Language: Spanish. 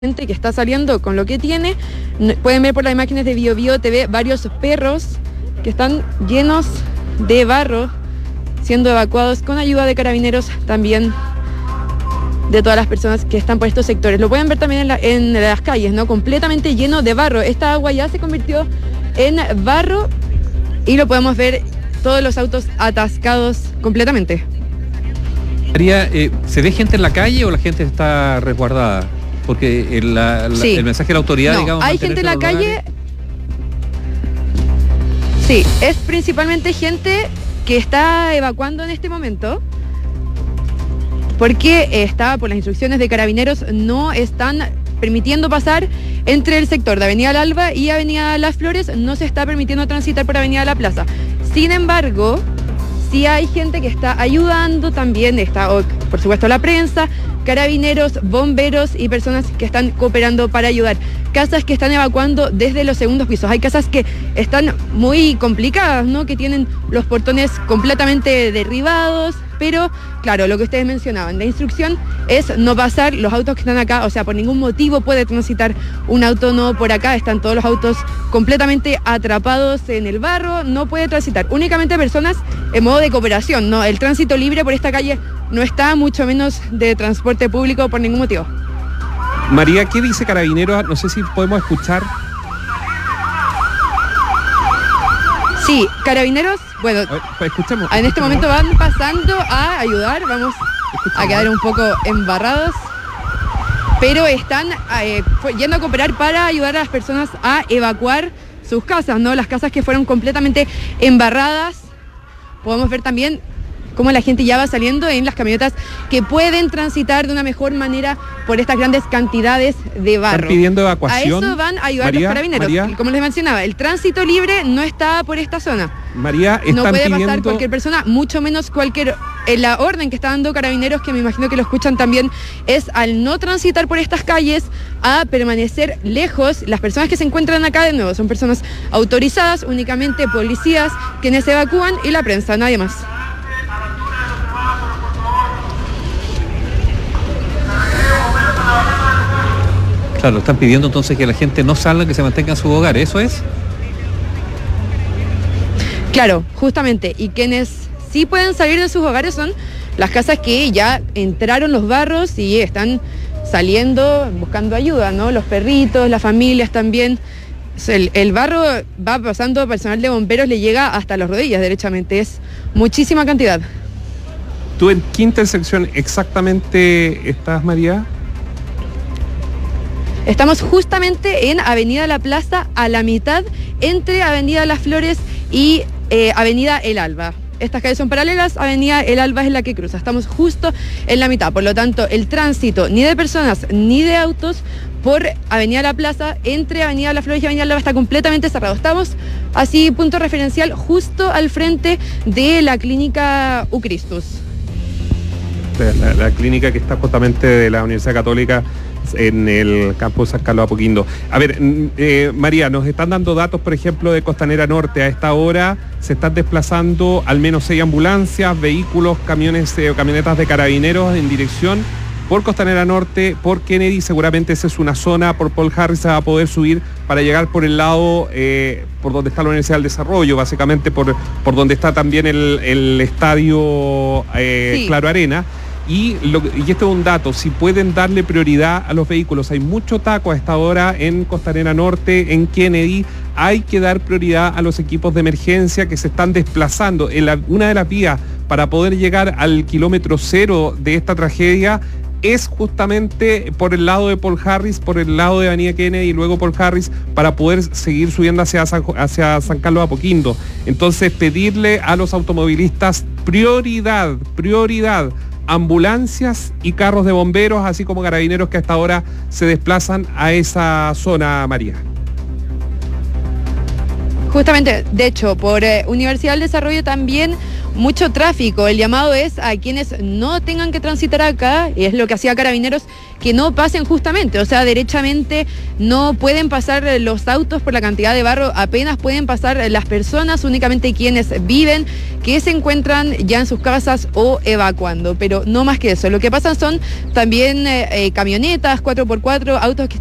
gente que está saliendo con lo que tiene. Pueden ver por las imágenes de BioBio TV varios perros que están llenos de barro siendo evacuados con ayuda de carabineros también de todas las personas que están por estos sectores. Lo pueden ver también en las calles, ¿no? Completamente lleno de barro. Esta agua ya se convirtió en barro y lo podemos ver todos los autos atascados completamente. María, ¿se ve gente en la calle o la gente está resguardada? Porque sí. El mensaje de la autoridad, no, digamos... hay gente en la calle... Sí, es principalmente gente que está evacuando en este momento porque por las instrucciones de carabineros no están permitiendo pasar entre el sector de Avenida La Alba y Avenida Las Flores, no se está permitiendo transitar por Avenida La Plaza. Sin embargo, sí hay gente que está ayudando, también está, por supuesto, la prensa, carabineros, bomberos y personas que están cooperando para ayudar. Casas que están evacuando desde los segundos pisos. Hay casas que están muy complicadas, ¿no? Que tienen los portones completamente derribados, pero claro, lo que ustedes mencionaban, la instrucción es no pasar los autos que están acá, o sea, por ningún motivo puede transitar un auto, no por acá, están todos los autos completamente atrapados en el barro, no puede transitar, únicamente personas en modo de cooperación, ¿no? El tránsito libre por esta calle no está, mucho menos de transporte público por ningún motivo. María, ¿qué dice Carabineros? No sé si podemos escuchar. Sí, Carabineros, bueno, escuchemos. En este momento van pasando a ayudar, vamos a quedar un poco embarrados, pero están yendo a cooperar para ayudar a las personas a evacuar sus casas, ¿no? Las casas que fueron completamente embarradas. Podemos ver también cómo la gente ya va saliendo en las camionetas que pueden transitar de una mejor manera por estas grandes cantidades de barro. ¿Están pidiendo evacuación? A eso van a ayudar los carabineros. María, como les mencionaba, el tránsito libre no está por esta zona. María, no puede pasar cualquier persona, mucho menos cualquier... la orden que está dando Carabineros, que me imagino que lo escuchan también, es al no transitar por estas calles, a permanecer lejos. Las personas que se encuentran acá, de nuevo, son personas autorizadas, únicamente policías quienes evacúan y la prensa, nadie más. Claro, están pidiendo entonces que la gente no salga, que se mantenga en su hogar, ¿eso es? Claro, justamente, y quienes sí pueden salir de sus hogares son las casas que ya entraron los barros y están saliendo, buscando ayuda, ¿no? Los perritos, las familias también. El barro va pasando, personal de bomberos le llega hasta las rodillas, derechamente, es muchísima cantidad. ¿Tú en qué intersección exactamente estás, María? Estamos justamente en Avenida La Plaza, a la mitad entre Avenida Las Flores y Avenida El Alba. Estas calles son paralelas, Avenida El Alba es la que cruza. Estamos justo en la mitad, por lo tanto, el tránsito ni de personas ni de autos por Avenida La Plaza, entre Avenida Las Flores y Avenida El Alba está completamente cerrado. Estamos así, punto referencial, justo al frente de la clínica Ucristus. La clínica que está justamente de la Universidad Católica en el campus San Carlos Apoquindo. A ver, María, nos están dando datos, por ejemplo, de Costanera Norte. A esta hora se están desplazando al menos 6 ambulancias, vehículos, camiones, camionetas de carabineros en dirección por Costanera Norte, por Kennedy. Seguramente esa es una zona, por Paul Harris se va a poder subir para llegar por el lado, por donde está la Universidad del Desarrollo, básicamente por donde está también el estadio sí. Claro Arena. Y esto es un dato, si pueden darle prioridad a los vehículos, hay mucho taco a esta hora en Costanera Norte, en Kennedy, hay que dar prioridad a los equipos de emergencia que se están desplazando. Una de las vías para poder llegar al kilómetro cero de esta tragedia es justamente por el lado de Paul Harris, por el lado de Avenida Kennedy y luego Paul Harris, para poder seguir subiendo hacia San Carlos Apoquindo. Entonces, pedirle a los automovilistas prioridad, ambulancias y carros de bomberos, así como carabineros que hasta ahora se desplazan a esa zona, María. Justamente, de hecho, por Universidad del Desarrollo también mucho tráfico. El llamado es a quienes no tengan que transitar acá, y es lo que hacía Carabineros, que no pasen justamente, o sea, derechamente no pueden pasar los autos por la cantidad de barro, apenas pueden pasar las personas, únicamente quienes viven, que se encuentran ya en sus casas o evacuando, pero no más que eso. Lo que pasan son también camionetas, 4x4, autos que